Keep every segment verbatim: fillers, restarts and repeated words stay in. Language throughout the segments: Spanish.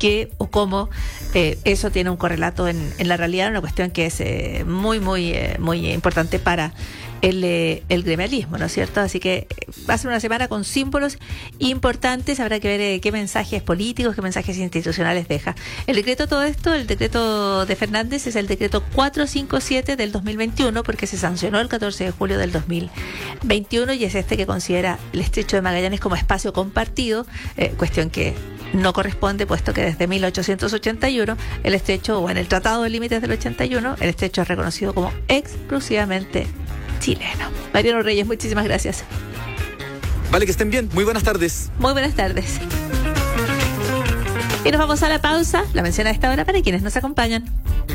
qué o cómo eh, eso tiene un correlato en, en la realidad, una cuestión que es eh, muy, muy, eh, muy importante para el, eh, el gremialismo, ¿no es cierto? Así que va a ser una semana con símbolos importantes, habrá que ver eh, qué mensajes políticos, qué mensajes institucionales deja. El decreto, todo esto, el decreto de Fernández es el decreto cuatrocientos cincuenta y siete del dos mil veintiuno, porque se sancionó el catorce de julio del dos mil veintiuno y es este que considera el Estrecho de Magallanes como espacio compartido, eh, cuestión que no corresponde, puesto que desde mil ochocientos ochenta y uno el estrecho, o en el Tratado de Límites del ochenta y uno, el estrecho es reconocido como exclusivamente chileno. Mariano Reyes, muchísimas gracias. Vale, que estén bien. Muy buenas tardes. Muy buenas tardes. Y nos vamos a la pausa, la mención a esta hora para quienes nos acompañan.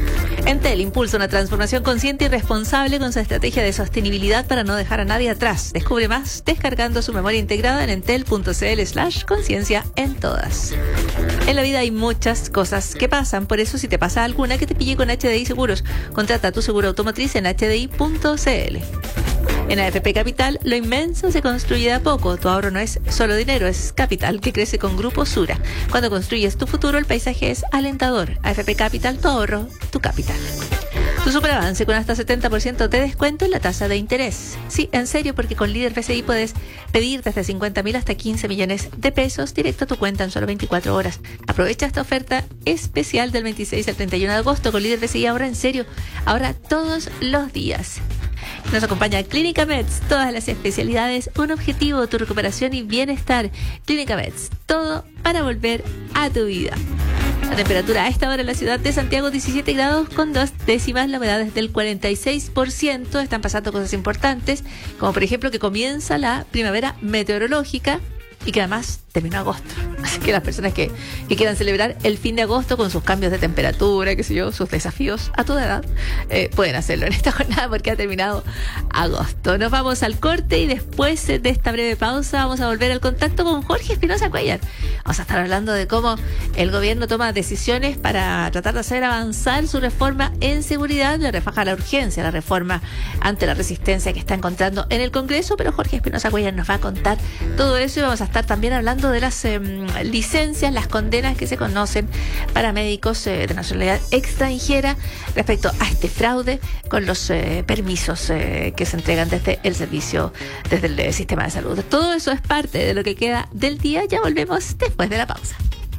Entel impulsa una transformación consciente y responsable con su estrategia de sostenibilidad para no dejar a nadie atrás. Descubre más descargando su memoria integrada en entel.cl slash conciencia en todas. En la vida hay muchas cosas que pasan, por eso si te pasa alguna, que te pille con H D I Seguros. Contrata tu seguro automotriz en h d i punto c l. En A F P Capital, lo inmenso se construye de a poco. Tu ahorro no es solo dinero, es capital que crece con Grupo Sura. Cuando construyes tu futuro, el paisaje es alentador. A F P Capital, tu ahorro, tu capital. Tu superavance con hasta setenta por ciento de descuento en la tasa de interés. Sí, en serio, porque con Líder P C I puedes pedir desde cincuenta mil hasta quince millones de pesos directo a tu cuenta en solo veinticuatro horas. Aprovecha esta oferta especial del veintiséis al treinta y uno de agosto con Líder P C I. Ahora en serio, ahora todos los días. Nos acompaña Clínica Meds, todas las especialidades, un objetivo, tu recuperación y bienestar. Clínica Meds, todo para volver a tu vida. La temperatura a esta hora en la ciudad de Santiago, diecisiete grados con dos décimas, la humedad es del cuarenta y seis por ciento. Están pasando cosas importantes, como por ejemplo que comienza la primavera meteorológica y que además terminó agosto. Así que las personas que, que quieran celebrar el fin de agosto con sus cambios de temperatura, qué sé yo, sus desafíos a toda edad, eh, pueden hacerlo en esta jornada porque ha terminado agosto. Nos vamos al corte y después de esta breve pausa vamos a volver al contacto con Jorge Espinosa Cuellar. Vamos a estar hablando de cómo el gobierno toma decisiones para tratar de hacer avanzar su reforma en seguridad. Le refaja la urgencia, la reforma ante la resistencia que está encontrando en el Congreso, pero Jorge Espinosa Cuellar nos va a contar todo eso y vamos a estar también hablando de las eh, licencias, las condenas que se conocen para médicos eh, de nacionalidad extranjera respecto a este fraude con los eh, permisos eh, que se entregan desde el servicio, desde el eh, sistema de salud. Todo eso es parte de lo que queda del día. Ya volvemos después de la pausa.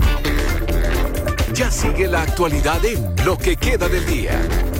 Ya sigue la actualidad en Lo que queda del día.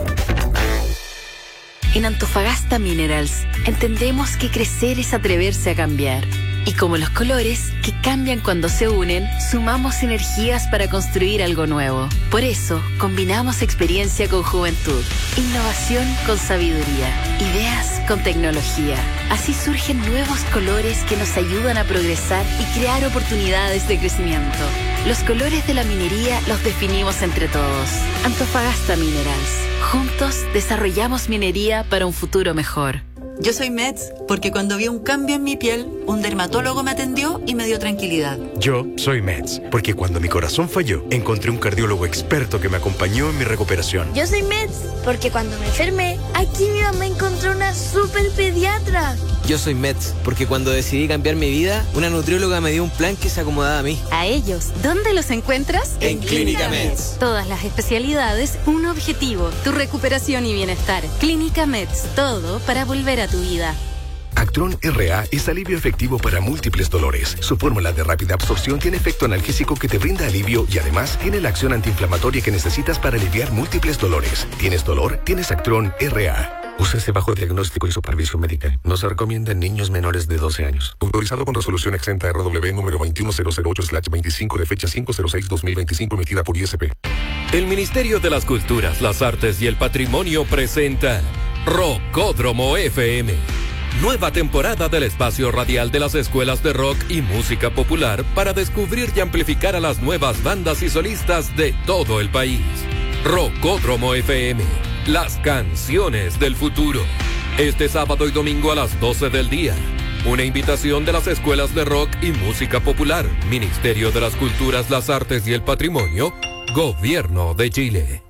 En Antofagasta Minerals entendemos que crecer es atreverse a cambiar. Y como los colores, que cambian cuando se unen, sumamos energías para construir algo nuevo. Por eso, combinamos experiencia con juventud, innovación con sabiduría, ideas con tecnología. Así surgen nuevos colores que nos ayudan a progresar y crear oportunidades de crecimiento. Los colores de la minería los definimos entre todos. Antofagasta Minerals. Juntos desarrollamos minería para un futuro mejor. Yo soy Meds porque cuando vi un cambio en mi piel, un dermatólogo me atendió y me dio tranquilidad. Yo soy Meds porque cuando mi corazón falló, encontré un cardiólogo experto que me acompañó en mi recuperación. Yo soy Meds porque cuando me enfermé, aquí mi mamá encontró una super pediatra. Yo soy Meds porque cuando decidí cambiar mi vida, una nutrióloga me dio un plan que se acomodaba a mí. A ellos, ¿dónde los encuentras? En Clínica Meds. Todas las especialidades, un objetivo, tu recuperación y bienestar. Clínica Meds, todo para volver a tu vida. Actron R A es alivio efectivo para múltiples dolores. Su fórmula de rápida absorción tiene efecto analgésico que te brinda alivio y además tiene la acción antiinflamatoria que necesitas para aliviar múltiples dolores. ¿Tienes dolor? Tienes Actron R A. Úsese bajo diagnóstico y supervisión médica. No se recomienda en niños menores de doce años. Autorizado con resolución exenta R W número veintiuno mil ocho slash veinticinco de fecha cinco cero seis dos mil veinticinco emitida por I S P. El Ministerio de las Culturas, las Artes y el Patrimonio presenta Rockódromo F M. Nueva temporada del espacio radial de las escuelas de rock y música popular para descubrir y amplificar a las nuevas bandas y solistas de todo el país. Rockódromo F M. Las canciones del futuro. Este sábado y domingo a las doce del día. Una invitación de las escuelas de rock y música popular. Ministerio de las Culturas, las Artes y el Patrimonio. Gobierno de Chile.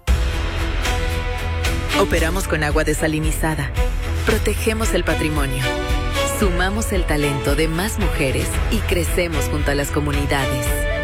Operamos con agua desalinizada. Protegemos el patrimonio. Sumamos el talento de más mujeres y crecemos junto a las comunidades.